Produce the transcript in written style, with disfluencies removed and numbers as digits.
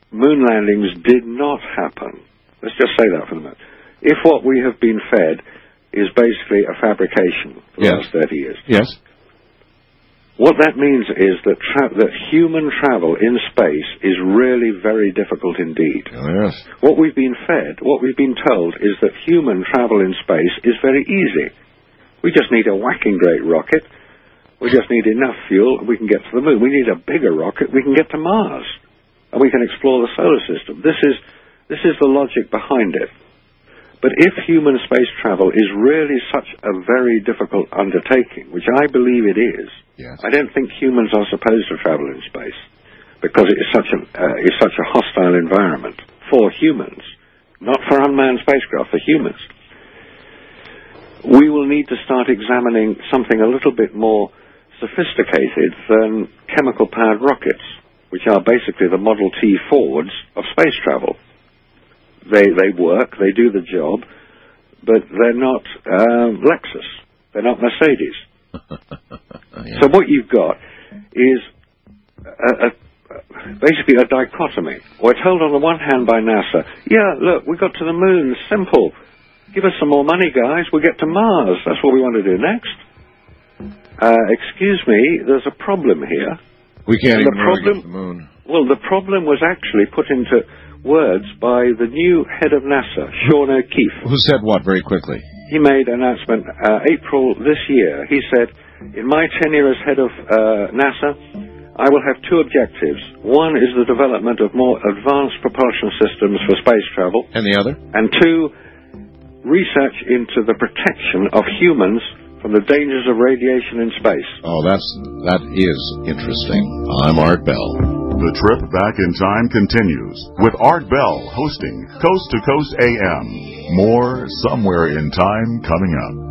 moon landings did not happen, let's just say that for a minute. If what we have been fed is basically a fabrication for the last 30 years. Yes. What that means is that that human travel in space is really very difficult indeed. Oh, yes. What we've been fed, what we've been told, is that human travel in space is very easy. We just need a whacking great rocket. We just need enough fuel, we can get to the moon. We need a bigger rocket, we can get to Mars. And we can explore the solar system. This is the logic behind it. But if human space travel is really such a very difficult undertaking, which I believe it is, I don't think humans are supposed to travel in space because it is such a hostile environment for humans, not for unmanned spacecraft, for humans. We will need to start examining something a little bit more sophisticated than chemical-powered rockets, which are basically the Model T Fords of space travel. They work, they do the job, but they're not Lexus. They're not Mercedes. So what you've got is basically a dichotomy. We're told on the one hand by NASA, yeah, look, we got to the moon, simple. Give us some more money, guys, we'll get to Mars. That's what we want to do next. Excuse me, there's a problem here. We can't even get to the moon. Well, the problem was actually put into words by the new head of NASA, Sean O'Keefe. Who said what very quickly? He made an announcement April this year. He said, in my tenure as head of NASA, I will have two objectives. One is the development of more advanced propulsion systems for space travel. And the other? And two, research into the protection of humans from the dangers of radiation in space. Oh, that is interesting. I'm Art Bell. The trip back in time continues with Art Bell hosting Coast to Coast AM. More Somewhere in Time coming up.